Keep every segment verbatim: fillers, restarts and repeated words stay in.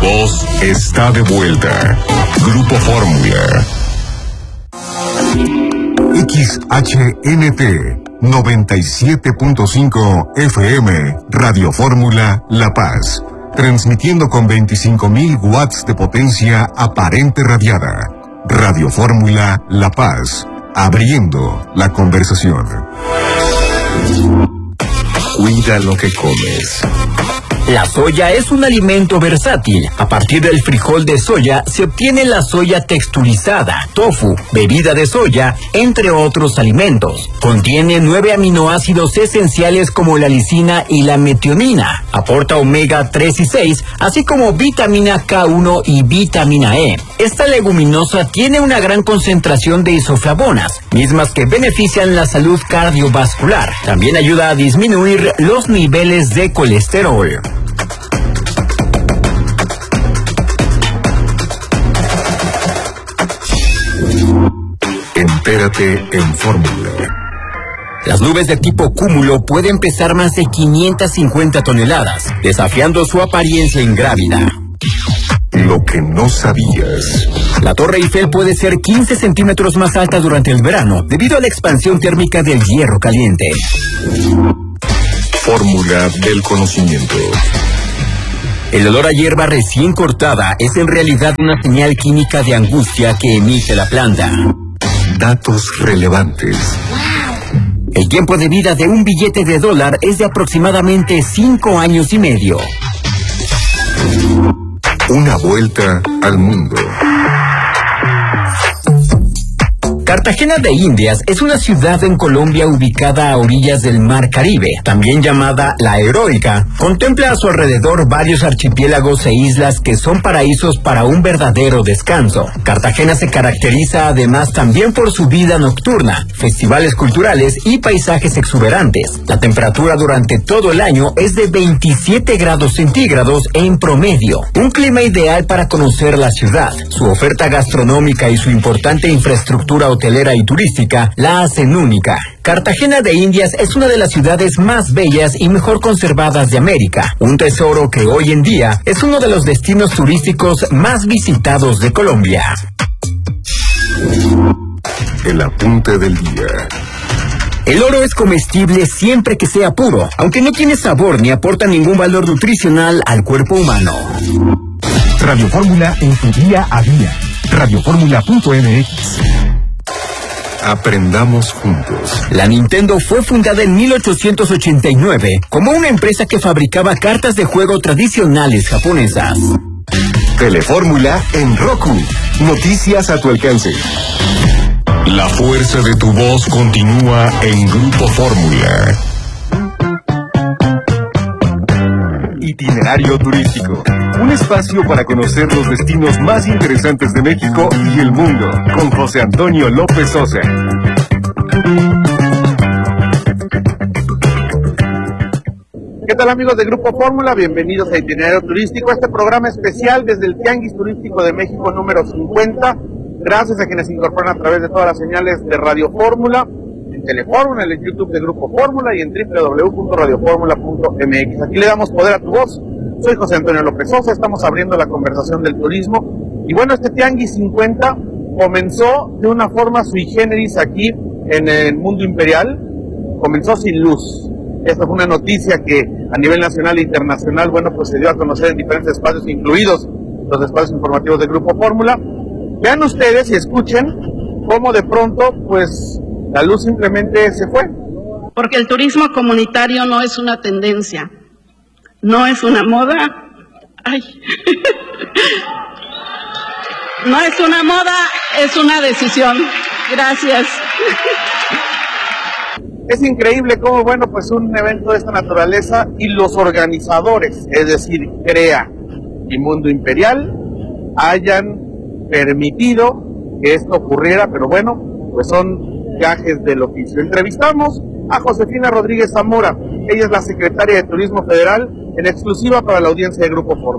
voz está de vuelta. Grupo Fórmula. X H N T noventa y siete punto cinco F M, Radio Fórmula La Paz, transmitiendo con veinticinco mil watts de potencia aparente radiada. Radio Fórmula La Paz, abriendo la conversación. Cuida lo que comes. La soya es un alimento versátil. A partir del frijol de soya se obtiene la soya texturizada, tofu, bebida de soya, entre otros alimentos. Contiene nueve aminoácidos esenciales como la lisina y la metionina. Aporta omega tres y seis, así como vitamina K uno y vitamina E. Esta leguminosa tiene una gran concentración de isoflavonas, mismas que benefician la salud cardiovascular. También ayuda a disminuir los niveles de colesterol. Entérate en Fórmula. Las nubes de tipo cúmulo pueden pesar más de quinientas cincuenta toneladas, desafiando su apariencia ingrávida. Lo que no sabías. La Torre Eiffel puede ser quince centímetros más alta durante el verano, debido a la expansión térmica del hierro caliente. Fórmula del conocimiento. El olor a hierba recién cortada es en realidad una señal química de angustia que emite la planta. Datos relevantes. El tiempo de vida de un billete de dólar es de aproximadamente cinco años y medio. Una vuelta al mundo. Cartagena de Indias es una ciudad en Colombia ubicada a orillas del Mar Caribe, también llamada La Heroica. Contempla a su alrededor varios archipiélagos e islas que son paraísos para un verdadero descanso. Cartagena se caracteriza además también por su vida nocturna, festivales culturales y paisajes exuberantes. La temperatura durante todo el año es de veintisiete grados centígrados en promedio, un clima ideal para conocer la ciudad. Su oferta gastronómica y su importante infraestructura hotelera y turística la hacen única. Cartagena de Indias es una de las ciudades más bellas y mejor conservadas de América, un tesoro que hoy en día es uno de los destinos turísticos más visitados de Colombia. El apunte del día. El oro es comestible siempre que sea puro, aunque no tiene sabor ni aporta ningún valor nutricional al cuerpo humano. Radio Fórmula en tu día a día. radio fórmula punto m x. Aprendamos juntos. La Nintendo fue fundada en mil ochocientos ochenta y nueve como una empresa que fabricaba cartas de juego tradicionales japonesas. Telefórmula en Roku. Noticias a tu alcance. La fuerza de tu voz continúa en Grupo Fórmula. Itinerario turístico. Un espacio para conocer los destinos más interesantes de México y el mundo, con José Antonio López Sosa. ¿Qué tal, amigos de Grupo Fórmula? Bienvenidos a Itinerario Turístico, este programa especial desde el Tianguis Turístico de México número cincuenta. Gracias a quienes se incorporan a través de todas las señales de Radio Fórmula, en Telefórmula, en el YouTube de Grupo Fórmula y en doble u doble u doble u punto radio fórmula punto m x. Aquí le damos poder a tu voz. Soy José Antonio López Sosa, estamos abriendo la conversación del turismo. Y bueno, este Tianguis cincuenta comenzó de una forma sui generis aquí en el mundo imperial. Comenzó sin luz. Esta fue una noticia que a nivel nacional e internacional, bueno, pues se dio a conocer en diferentes espacios, incluidos los espacios informativos de Grupo Fórmula. Vean ustedes y escuchen cómo de pronto, pues, la luz simplemente se fue. Porque el turismo comunitario no es una tendencia, no es una moda. Ay. No es una moda, es una decisión. Gracias. Es increíble cómo, bueno, pues un evento de esta naturaleza y los organizadores, es decir, CREA y Mundo Imperial, hayan permitido que esto ocurriera, pero bueno, pues son gajes del oficio. Entrevistamos a Josefina Rodríguez Zamora, ella es la secretaria de Turismo Federal, en exclusiva para la audiencia de Grupo Fórmula.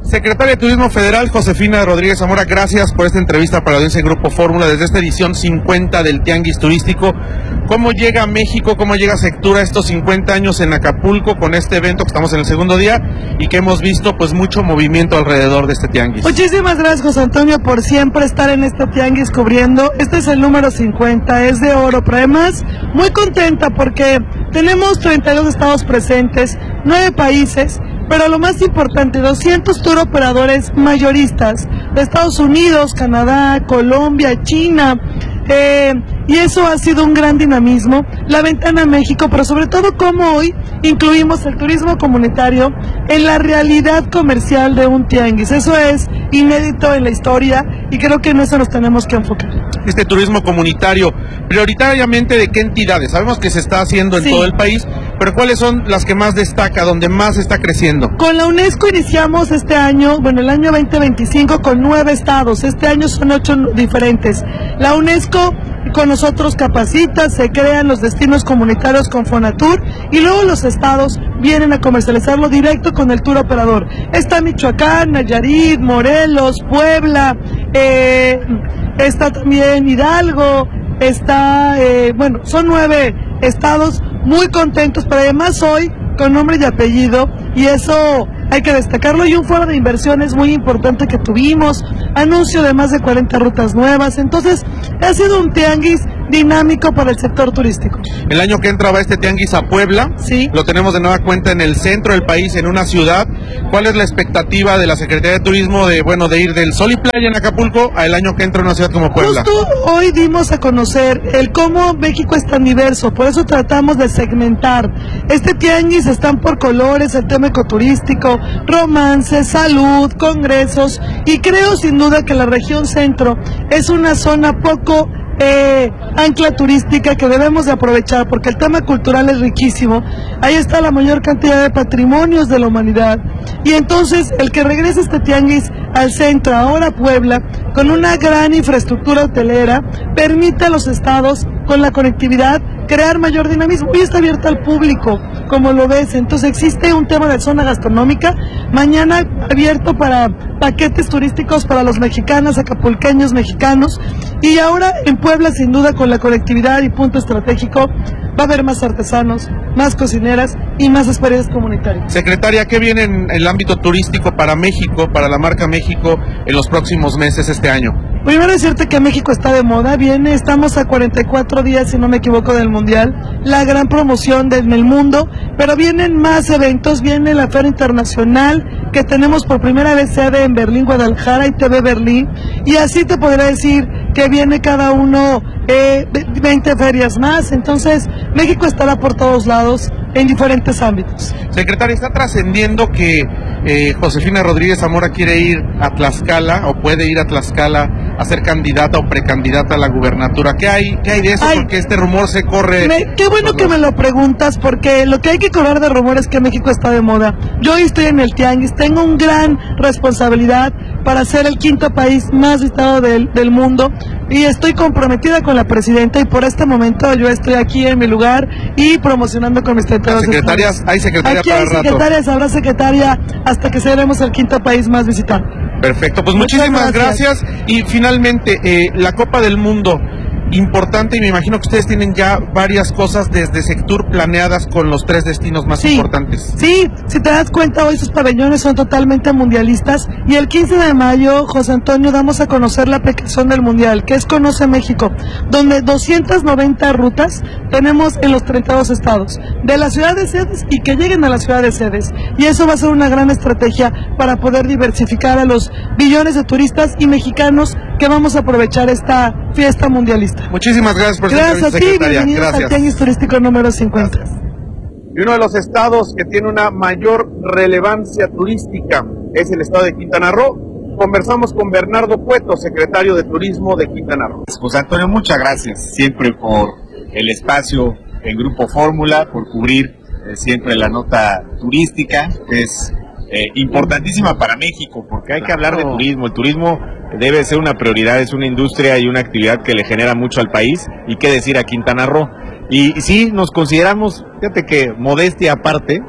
Secretaria de Turismo Federal, Josefina Rodríguez Zamora, gracias por esta entrevista para la audiencia de Grupo Fórmula desde esta edición cincuenta del Tianguis Turístico. ¿Cómo llega México, cómo llega Sectura estos cincuenta años en Acapulco con este evento que estamos en el segundo día y que hemos visto pues mucho movimiento alrededor de este Tianguis? Muchísimas gracias, José Antonio, por siempre estar en este Tianguis cubriendo. Este es el número cincuenta, es de oro, pero además muy contenta porque tenemos treinta y dos estados presentes, nueve países, pero lo más importante, doscientos tour operadores mayoristas de Estados Unidos, Canadá, Colombia, China, eh, y eso ha sido un gran dinamismo, la ventana a México, pero sobre todo cómo hoy incluimos el turismo comunitario en la realidad comercial de un tianguis. Eso es inédito en la historia y creo que en eso nos tenemos que enfocar. Este turismo comunitario, prioritariamente ¿de qué entidades? Sabemos que se está haciendo en sí. todo el país, pero ¿cuáles son las que más destaca, donde más está creciendo? Con la UNESCO iniciamos este año, bueno, el año veinte veinticinco con nueve estados, este año son ocho diferentes. La UNESCO con nosotros capacita, se crean los destinos comunitarios con Fonatur y luego los estados vienen a comercializarlo directo con el tour operador. Está Michoacán, Nayarit, Morelos, Puebla, eh, está también Hidalgo, está, eh, bueno, son nueve estados muy contentos, pero además hoy con nombre y apellido, y eso hay que destacarlo, y un foro de inversiones muy importante que tuvimos, anuncio de más de cuarenta rutas nuevas, entonces ha sido un tianguis dinámico para el sector turístico. El año que entra va este tianguis a Puebla, sí. Lo tenemos de nueva cuenta en el centro del país, en una ciudad. ¿Cuál es la expectativa de la Secretaría de Turismo de, bueno, de ir del sol y playa en Acapulco a el año que entra a una ciudad como Puebla? Justo hoy dimos a conocer el cómo México es tan diverso, por eso tratamos de segmentar. Este tianguis están por colores, el tema ecoturístico, romance, salud, congresos, y creo sin duda que la región centro es una zona poco Eh, ancla turística que debemos de aprovechar porque el tema cultural es riquísimo. Ahí está la mayor cantidad de patrimonios de la humanidad y entonces el que regrese este tianguis al centro, ahora Puebla, con una gran infraestructura hotelera, permite a los estados con la conectividad crear mayor dinamismo. Hoy está abierto al público, como lo ves, entonces existe un tema de zona gastronómica, mañana abierto para paquetes turísticos para los mexicanos, acapulqueños, mexicanos, y ahora en Puebla sin duda con la conectividad y punto estratégico va a haber más artesanos, más cocineras y más experiencias comunitarias. Secretaria, ¿qué viene en el ámbito turístico para México, para la marca México en los próximos meses este año? Primero decirte que México está de moda, viene, estamos a cuarenta y cuatro días, si no me equivoco, del Mundial, la gran promoción en el mundo, pero vienen más eventos, viene la Feria Internacional, que tenemos por primera vez sede en Berlín, Guadalajara y T V Berlín, y así te podré decir que viene cada uno eh, veinte ferias más, entonces México estará por todos lados, en diferentes ámbitos. Secretaria, está trascendiendo que eh, Josefina Rodríguez Zamora quiere ir a Tlaxcala o puede ir a Tlaxcala a ser candidata o precandidata a la gubernatura. ¿Qué hay, qué hay de eso? Ay, porque este rumor se corre. Me, qué bueno que me lo preguntas, porque lo que hay que correr de rumor es que México está de moda. Yo hoy estoy en el tianguis, tengo una gran responsabilidad para ser el quinto país más visitado del, del mundo y estoy comprometida con la presidenta y por este momento yo estoy aquí en mi lugar y promocionando con mis secretarios. Secretarias, hay secretaria aquí para hay rato. secretarias, habrá secretaria hasta que seremos el quinto país más visitado. Perfecto, pues muchas muchísimas gracias. gracias. Y finalmente, eh, la Copa del Mundo, importante, y me imagino que ustedes tienen ya varias cosas desde Sectur planeadas con los tres destinos más sí, importantes. Sí, si te das cuenta, hoy sus pabellones son totalmente mundialistas y el quince de mayo, José Antonio, damos a conocer la aplicación del Mundial, que es Conoce México, donde doscientas noventa rutas tenemos en los treinta y dos estados, de las ciudades sedes y que lleguen a las ciudades sedes. Y eso va a ser una gran estrategia para poder diversificar a los billones de turistas y mexicanos que vamos a aprovechar esta fiesta mundialista. Muchísimas gracias por gracias su entrevista, Secretaria. Bienvenidos gracias. Al Tianguis Turístico número cincuenta. Gracias. Y uno de los estados que tiene una mayor relevancia turística es el estado de Quintana Roo. Conversamos con Bernardo Cueto, secretario de Turismo de Quintana Roo. José Antonio, muchas gracias siempre por el espacio en Grupo Fórmula, por cubrir eh, siempre la nota turística, que es eh, importantísima para México, porque hay que hablar de turismo. El turismo debe ser una prioridad, es una industria y una actividad que le genera mucho al país, y qué decir a Quintana Roo. Y, y sí, nos consideramos, fíjate que modestia aparte,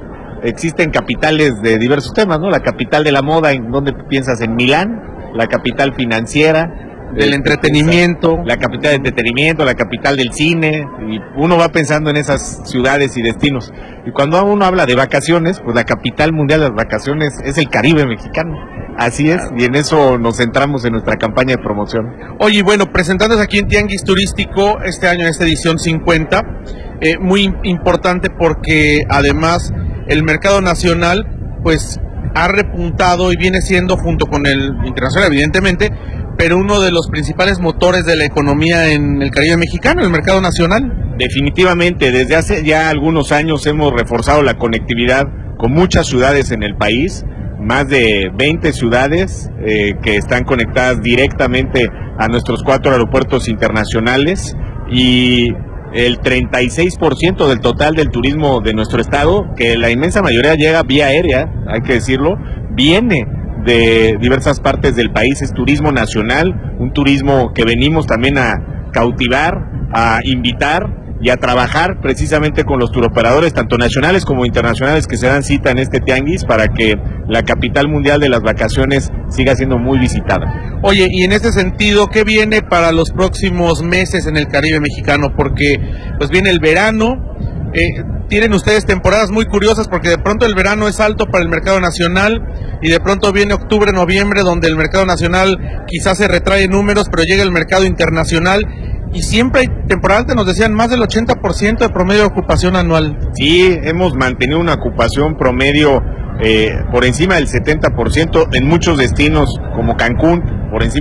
existen capitales de diversos temas, ¿no? La capital de la moda, ¿en dónde piensas? En Milán, la capital financiera, del eh, entretenimiento, la capital de entretenimiento, la capital del cine, y uno va pensando en esas ciudades y destinos. Y cuando uno habla de vacaciones, pues la capital mundial de las vacaciones es el Caribe mexicano. Así es, y en eso nos centramos en nuestra campaña de promoción. Oye, bueno, presentándose aquí en Tianguis Turístico este año en esta edición cincuenta, eh, muy importante porque además el mercado nacional pues ha repuntado y viene siendo, junto con el internacional evidentemente, pero uno de los principales motores de la economía en el Caribe mexicano, el mercado nacional. Definitivamente, desde hace ya algunos años hemos reforzado la conectividad con muchas ciudades en el país, más de veinte ciudades eh, que están conectadas directamente a nuestros cuatro aeropuertos internacionales, y el treinta y seis por ciento del total del turismo de nuestro estado, que la inmensa mayoría llega vía aérea, hay que decirlo, viene de diversas partes del país. Es turismo nacional, un turismo que venimos también a cautivar, a invitar y a trabajar precisamente con los turoperadores, tanto nacionales como internacionales, que se dan cita en este tianguis para que la capital mundial de las vacaciones siga siendo muy visitada. Oye, y en este sentido, ¿qué viene para los próximos meses en el Caribe mexicano? Porque pues viene el verano, eh, tienen ustedes temporadas muy curiosas, porque de pronto el verano es alto para el mercado nacional y de pronto viene octubre, noviembre, donde el mercado nacional quizás se retrae en números, pero llega el mercado internacional. Y siempre hay temporadas que nos decían más del ochenta por ciento de promedio de ocupación anual. Sí, hemos mantenido una ocupación promedio eh, por encima del setenta por ciento en muchos destinos como Cancún, por encima